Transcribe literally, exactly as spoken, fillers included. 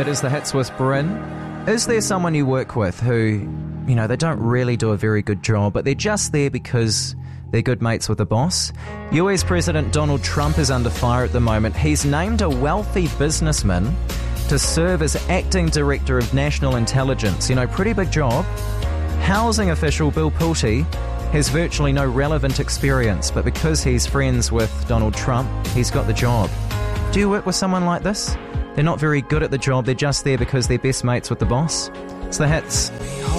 It is the Hits with Bryn. Is there someone you work with who, you know, they don't really do a very good job, but they're just there because they're good mates with the boss? U S President Donald Trump is under fire at the moment. He's named a wealthy businessman to serve as acting director of national intelligence. You know, pretty big job. Housing official Bill Pulte has virtually no relevant experience, but because he's friends with Donald Trump, he's got the job. Do you work with someone like this? They're not very good at the job, they're just there because they're best mates with the boss. It's the Hits.